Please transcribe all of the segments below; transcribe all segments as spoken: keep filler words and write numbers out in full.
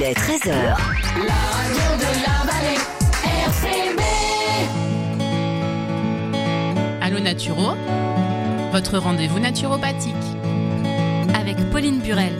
Il est treize heures. La radio de la vallée, R C B. Allô Naturo, votre rendez-vous naturopathique. Avec Pauline Burel.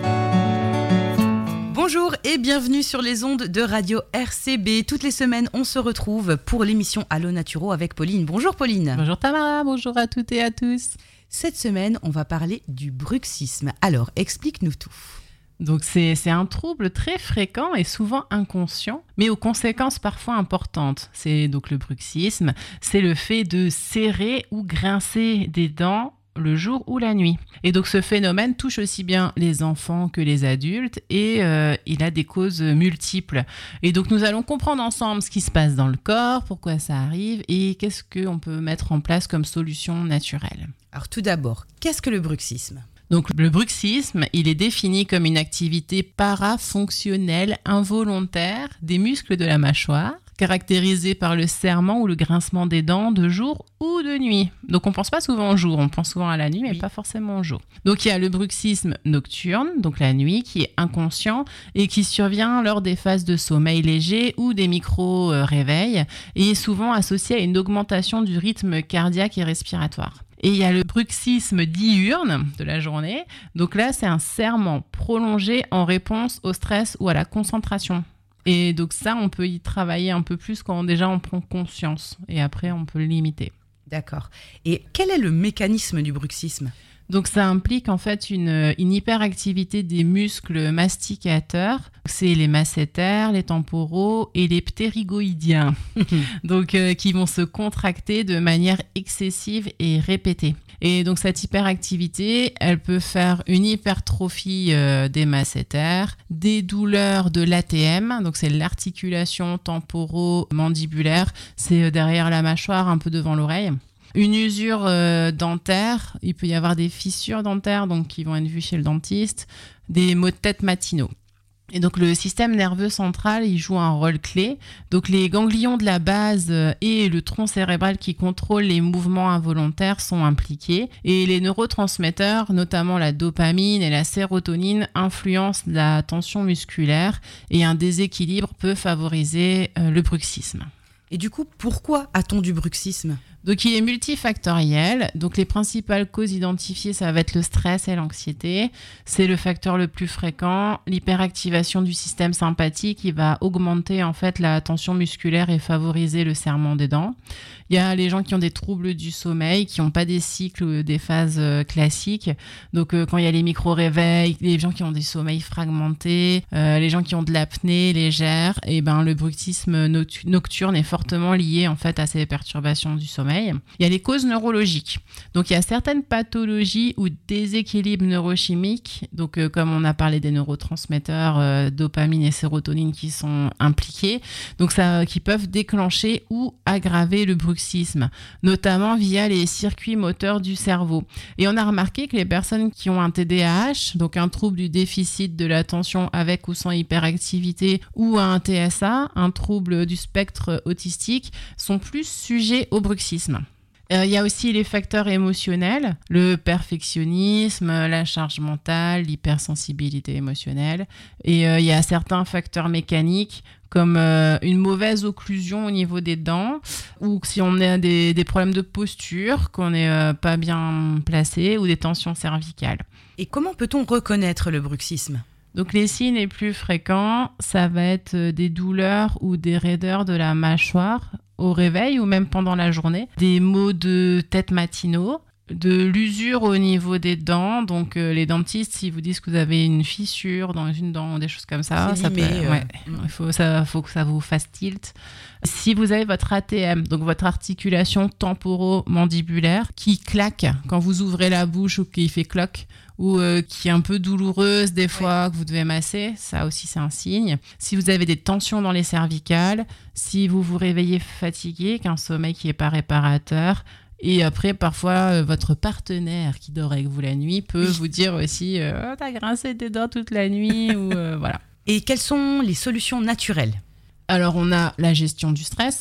Bonjour et bienvenue sur les ondes de radio R C B. Toutes les semaines, on se retrouve pour l'émission Allô Naturo avec Pauline. Bonjour Pauline. Bonjour Tamara, bonjour à toutes et à tous. Cette semaine, on va parler du bruxisme. Alors, explique-nous tout. Donc c'est, c'est un trouble très fréquent et souvent inconscient, mais aux conséquences parfois importantes. C'est donc le bruxisme, c'est le fait de serrer ou grincer des dents le jour ou la nuit. Et donc ce phénomène touche aussi bien les enfants que les adultes et euh, il a des causes multiples. Et donc nous allons comprendre ensemble ce qui se passe dans le corps, pourquoi ça arrive et qu'est-ce qu'on peut mettre en place comme solution naturelle. Alors tout d'abord, qu'est-ce que le bruxisme ? Donc le bruxisme, il est défini comme une activité parafonctionnelle involontaire des muscles de la mâchoire, caractérisée par le serrement ou le grincement des dents de jour ou de nuit. Donc on ne pense pas souvent au jour, on pense souvent à la nuit, mais oui. Pas forcément au jour. Donc il y a le bruxisme nocturne, donc la nuit, qui est inconscient et qui survient lors des phases de sommeil léger ou des micro-réveils et est souvent associé à une augmentation du rythme cardiaque et respiratoire. Et il y a le bruxisme diurne de la journée. Donc là, c'est un serrement prolongé en réponse au stress ou à la concentration. Et donc ça, on peut y travailler un peu plus quand déjà on prend conscience. Et après, on peut le limiter. D'accord. Et quel est le mécanisme du bruxisme ? Donc ça implique en fait une, une hyperactivité des muscles masticateurs. C'est les masséters, les temporaux et les ptérygoïdiens. donc euh, qui vont se contracter de manière excessive et répétée. Et donc cette hyperactivité, elle peut faire une hypertrophie euh, des masséters, des douleurs de l'A T M, donc c'est l'articulation temporo-mandibulaire, c'est derrière la mâchoire, un peu devant l'oreille. Une usure euh, dentaire, il peut y avoir des fissures dentaires donc qui vont être vues chez le dentiste, des maux de tête matinaux. Et donc le système nerveux central, il joue un rôle clé. Donc les ganglions de la base et le tronc cérébral qui contrôlent les mouvements involontaires sont impliqués. Et les neurotransmetteurs, notamment la dopamine et la sérotonine, influencent la tension musculaire et un déséquilibre peut favoriser euh, le bruxisme. Et du coup, pourquoi a-t-on du bruxisme ? Donc, il est multifactoriel. Donc, les principales causes identifiées, ça va être le stress et l'anxiété. C'est le facteur le plus fréquent. L'hyperactivation du système sympathique, qui va augmenter en fait la tension musculaire et favoriser le serrement des dents. Il y a les gens qui ont des troubles du sommeil, qui n'ont pas des cycles ou des phases euh, classiques. Donc, euh, quand il y a les micro-réveils, les gens qui ont des sommeils fragmentés, euh, les gens qui ont de l'apnée légère, et ben le bruxisme nocturne est fortement lié en fait à ces perturbations du sommeil. Il y a les causes neurologiques. Donc, il y a certaines pathologies ou déséquilibres neurochimiques, donc euh, comme on a parlé des neurotransmetteurs, euh, dopamine et sérotonine qui sont impliqués, donc ça, qui peuvent déclencher ou aggraver le bruxisme, notamment via les circuits moteurs du cerveau. Et on a remarqué que les personnes qui ont un T D A H, donc un trouble du déficit de l'attention avec ou sans hyperactivité, ou un T S A, un trouble du spectre autistique, sont plus sujets au bruxisme. Il euh, y a aussi les facteurs émotionnels, le perfectionnisme, la charge mentale, l'hypersensibilité émotionnelle. Et il euh, y a certains facteurs mécaniques comme euh, une mauvaise occlusion au niveau des dents ou si on a des, des problèmes de posture, qu'on n'est euh, pas bien placé ou des tensions cervicales. Et comment peut-on reconnaître le bruxisme ? Donc les signes les plus fréquents, ça va être des douleurs ou des raideurs de la mâchoire au réveil ou même pendant la journée, des maux de tête matinaux, de l'usure au niveau des dents. Donc euh, les dentistes, s'ils vous disent que vous avez une fissure dans une dent, des choses comme ça, c'est ça limé, peut, euh... ouais, il faut, ça, faut que ça vous fasse tilt. Si vous avez votre A T M, donc votre articulation temporo-mandibulaire, qui claque quand vous ouvrez la bouche ou qui fait cloque, ou euh, qui est un peu douloureuse des fois, ouais. Que vous devez masser, ça aussi c'est un signe. Si vous avez des tensions dans les cervicales, si vous vous réveillez fatigué, qu'un sommeil qui n'est pas réparateur, et après parfois euh, votre partenaire qui dort avec vous la nuit peut oui. vous dire aussi euh, oh, t'as grincé tes dents toute la nuit ou euh, voilà. Et quelles sont les solutions naturelles ? Alors on a la gestion du stress.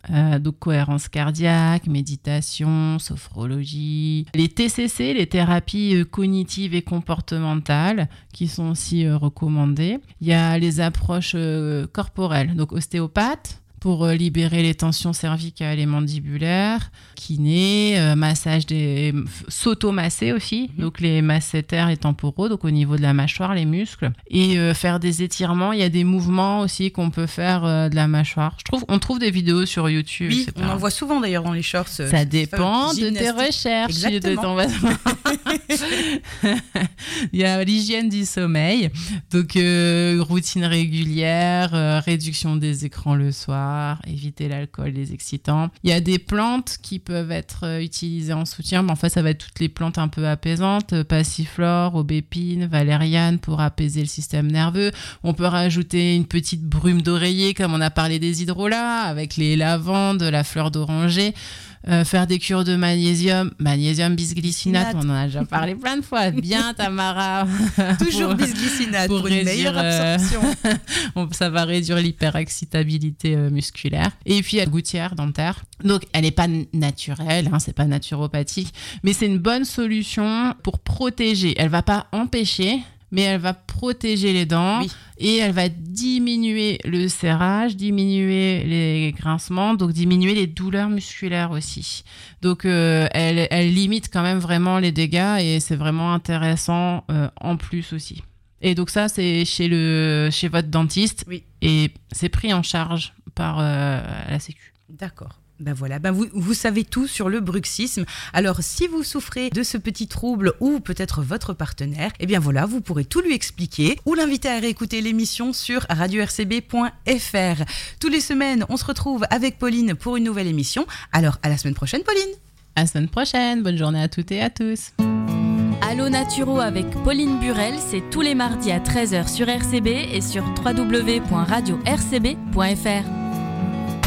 Euh, donc cohérence cardiaque, méditation, sophrologie, les T C C, les thérapies euh, cognitives et comportementales qui sont aussi euh, recommandées. Il y a les approches euh, corporelles, donc ostéopathe pour euh, libérer les tensions cervicales et mandibulaires, kiné, euh, massage des s'auto-masser aussi, mmh. donc les masséters et temporaux, donc au niveau de la mâchoire, les muscles, et euh, faire des étirements. Il y a des mouvements aussi qu'on peut faire euh, de la mâchoire. Je trouve, on trouve des vidéos sur YouTube. Oui, on en voit souvent d'ailleurs dans les shorts. Euh, Ça dépend de tes recherches. Exactement. De ton... Il y a l'hygiène du sommeil, donc euh, routine régulière, euh, réduction des écrans le soir, éviter l'alcool, les excitants. Il y a des plantes qui peuvent être utilisées en soutien. Mais en fait, ça va être toutes les plantes un peu apaisantes, passiflore, aubépine, valériane pour apaiser le système nerveux. On peut rajouter une petite brume d'oreiller, comme on a parlé des hydrolats, avec les lavandes, la fleur d'oranger. Euh, faire des cures de magnésium, magnésium bisglycinate, on en a déjà parlé plein de fois. Bien, Tamara. Toujours pour, bisglycinate pour, pour une meilleure absorption. Euh, ça va réduire l'hyperexcitabilité euh, musculaire. Et puis, il y a la gouttière dentaire. Donc, elle n'est pas naturelle, hein, c'est pas naturopathique, mais c'est une bonne solution pour protéger. Elle va pas empêcher, mais elle va protéger les dents oui. et elle va diminuer le serrage, diminuer les grincements, donc diminuer les douleurs musculaires aussi. Donc, euh, elle, elle limite quand même vraiment les dégâts et c'est vraiment intéressant euh, en plus aussi. Et donc ça, c'est chez, le, chez votre dentiste oui. et c'est pris en charge par euh, la Sécu. D'accord. Ben voilà, ben vous, vous savez tout sur le bruxisme. Alors, si vous souffrez de ce petit trouble ou peut-être votre partenaire, eh bien voilà, vous pourrez tout lui expliquer ou l'inviter à réécouter l'émission sur radio r c b point f r. Tous les semaines, on se retrouve avec Pauline pour une nouvelle émission. Alors, à la semaine prochaine, Pauline. À la semaine prochaine. Bonne journée à toutes et à tous. Allo Naturo avec Pauline Burel, c'est tous les mardis à treize heures sur R C B et sur w w w point radio r c b point f r.